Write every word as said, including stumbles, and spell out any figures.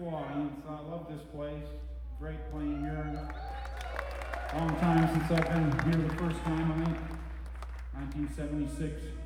beautiful audience. I love this place. Great playing here. Long time since I've been here the first time, I think. nineteen seventy-six.